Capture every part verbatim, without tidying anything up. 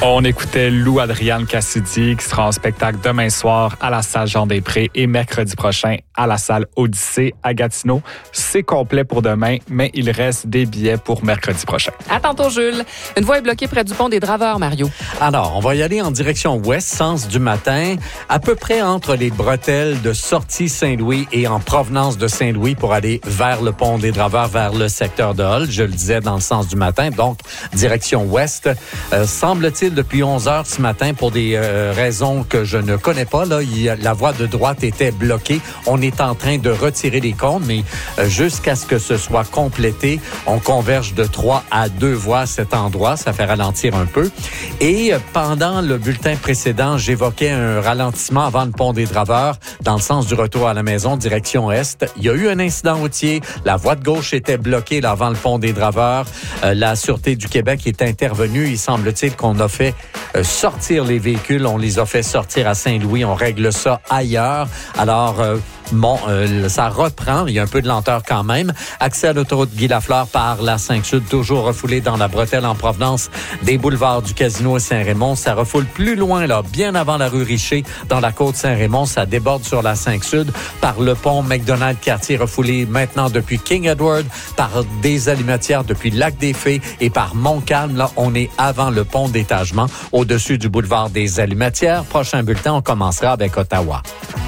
On écoutait Lou Adrienne Cassidy qui sera en spectacle demain soir à la salle Jean-Després et mercredi prochain à la salle Odyssée à Gatineau. C'est complet pour demain, mais il reste des billets pour mercredi prochain. À tantôt, Jules. Une voie est bloquée près du pont des Draveurs, Mario. Alors, on va y aller en direction ouest, sens du matin, à peu près entre les bretelles de sortie Saint-Louis et en provenance de Saint-Louis pour aller vers le pont des Draveurs, vers le secteur de Hull. Je le disais dans le sens du matin, donc direction ouest. Euh, semble-t-il depuis onze heures ce matin, pour des euh, raisons que je ne connais pas, là, il, la voie de droite était bloquée. On est en train de retirer les cônes, mais euh, jusqu'à ce que ce soit complété, on converge de trois à deux voies à cet endroit. Ça fait ralentir un peu. Et euh, pendant le bulletin précédent, j'évoquais un ralentissement avant le pont des Draveurs dans le sens du retour à la maison, direction est. Il y a eu un incident routier. La voie de gauche était bloquée là, avant le pont des Draveurs. Euh, la Sûreté du Québec est intervenue. Il semble-t-il qu'on a fait euh, sortir les véhicules. On les a fait sortir à Saint-Louis. On règle ça ailleurs. Alors, euh, bon, euh, ça reprend. Il y a un peu de lenteur quand même. Accès à l'autoroute Guy Lafleur par la cinq Sud, toujours refoulé dans la bretelle en provenance des boulevards du Casino et Saint-Raymond. Ça refoule plus loin, là, bien avant la rue Richer, dans la côte Saint-Raymond. Ça déborde sur la cinq Sud par le pont McDonald-Cartier, refoulé maintenant depuis King Edward, par des Alimentières depuis Lac-des-Fées et par Montcalm. Là, on est avant le pont d'étagement, au-dessus du boulevard des Alimentières. Prochain bulletin, on commencera avec Ottawa.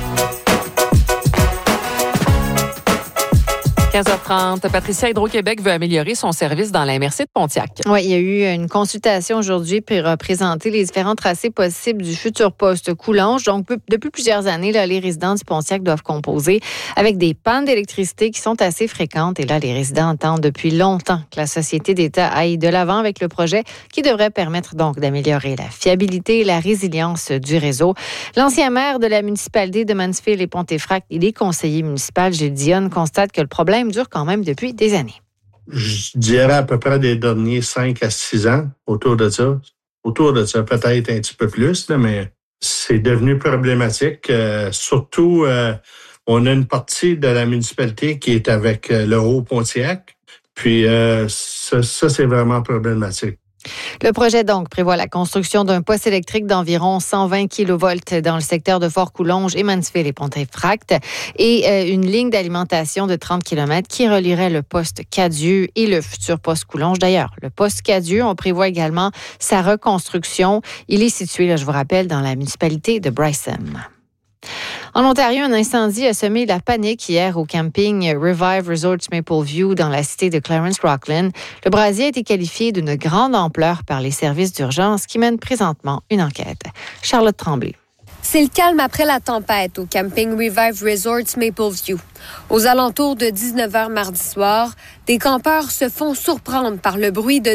quinze heures trente, Patricia, Hydro-Québec veut améliorer son service dans la M R C de Pontiac. Oui, il y a eu une consultation aujourd'hui pour présenter les différents tracés possibles du futur poste Coulonge. Donc, depuis plusieurs années, là, les résidents du Pontiac doivent composer avec des pannes d'électricité qui sont assez fréquentes. Et là, les résidents attendent depuis longtemps que la Société d'État aille de l'avant avec le projet qui devrait permettre donc d'améliorer la fiabilité et la résilience du réseau. L'ancien maire de la municipalité de Mansfield et Pontefract et les conseillers municipaux, Gilles Dionne, constatent que le problème dure quand même depuis des années. Je dirais à peu près des derniers cinq à six ans, autour de ça. Autour de ça, peut-être un petit peu plus, là, mais c'est devenu problématique. Euh, surtout, euh, on a une partie de la municipalité qui est avec euh, le Haut-Pontiac. Puis euh, ça, ça, c'est vraiment problématique. Le projet, donc, prévoit la construction d'un poste électrique d'environ cent vingt kilovolts dans le secteur de Fort-Coulonge et Mansfield et Pontefract et euh, une ligne d'alimentation de trente kilomètres qui relierait le poste Cadieux et le futur poste Coulonge. D'ailleurs, le poste Cadieux, on prévoit également sa reconstruction. Il est situé, là, je vous rappelle, dans la municipalité de Bryson. En Ontario, un incendie a semé la panique hier au camping Revive Resorts Maple View dans la cité de Clarence-Rockland. Le brasier a été qualifié d'une grande ampleur par les services d'urgence qui mènent présentement une enquête. Charlotte Tremblay. C'est le calme après la tempête au camping Revive Resorts Maple View. Aux alentours de dix-neuf heures mardi soir, des campeurs se font surprendre par le bruit de